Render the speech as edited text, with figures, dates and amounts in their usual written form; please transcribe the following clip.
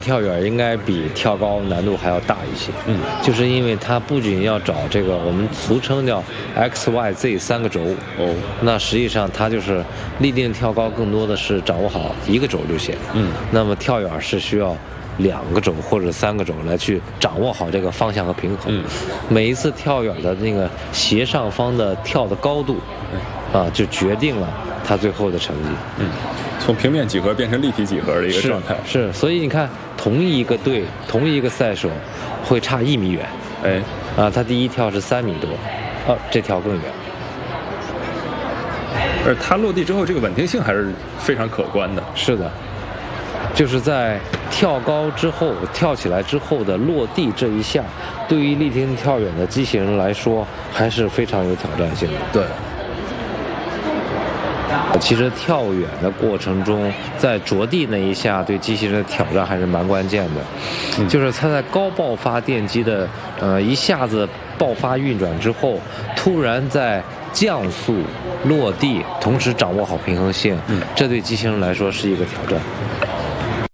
跳远应该比跳高难度还要大一些，就是因为它不仅要找这个我们俗称叫 XYZ 3个轴，那实际上它就是立定跳高更多的是掌握好一个轴就行，那么跳远是需要2个轴或者3个轴来去掌握好这个方向和平衡，每一次跳远的那个斜上方的跳的高度，就决定了它最后的成绩， 从平面几何变成立体几何的一个状态， 是，所以你看，同一个队，同一个赛手，会差1米远，他第一跳是3米多，这跳更远。 而他落地之后，这个稳定性还是非常可观的。 是的，就是在跳高之后，跳起来之后的落地这一下，对于立定跳远的机器人来说，还是非常有挑战性的。 对。 其实跳远的过程中，在着地那一下对机器人的挑战还是蛮关键的，就是它在高爆发电机的一下子爆发运转之后，突然在降速落地，同时掌握好平衡性，这对机器人来说是一个挑战。